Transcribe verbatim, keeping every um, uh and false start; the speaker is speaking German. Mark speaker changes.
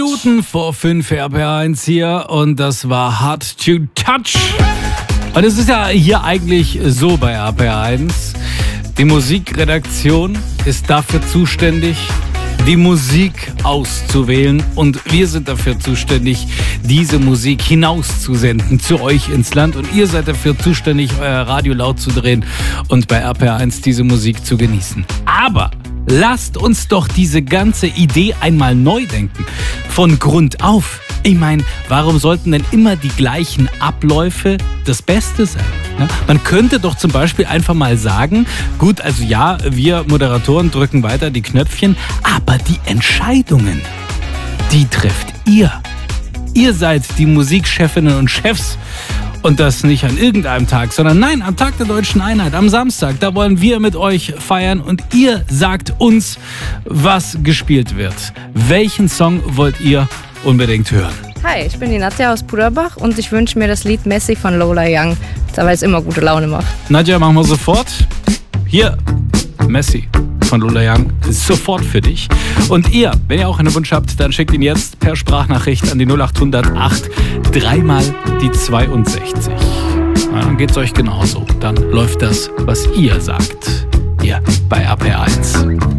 Speaker 1: Minuten vor fünf R P R eins hier und das war Hard to Touch. Und es ist ja hier eigentlich so bei R P R eins. Die Musikredaktion ist dafür zuständig, die Musik auszuwählen und wir sind dafür zuständig, diese Musik hinauszusenden zu euch ins Land und ihr seid dafür zuständig, euer Radio laut zu drehen und bei R P R eins diese Musik zu genießen. Aber lasst uns doch diese ganze Idee einmal neu denken, von Grund auf. Ich meine, warum sollten denn immer die gleichen Abläufe das Beste sein? Ne? Man könnte doch zum Beispiel einfach mal sagen, gut, also ja, wir Moderatoren drücken weiter die Knöpfchen, aber die Entscheidungen, die trefft ihr. Ihr seid die Musikchefinnen und Chefs. Und das nicht an irgendeinem Tag, sondern nein, am Tag der Deutschen Einheit, am Samstag. Da wollen wir mit euch feiern und ihr sagt uns, was gespielt wird. Welchen Song wollt ihr unbedingt hören?
Speaker 2: Hi, ich bin die Nadja aus Puderbach und ich wünsche mir das Lied Messi von Lola Young, weil es immer gute Laune macht.
Speaker 1: Nadja, machen wir sofort. Hier, Messi von Lola Young ist sofort für dich. Und ihr, wenn ihr auch einen Wunsch habt, dann schickt ihn jetzt per Sprachnachricht an die null acht null null acht dreimal die zweiundsechzig. Na, dann geht's euch genauso. Dann läuft das, was ihr sagt. Hier bei R P R eins.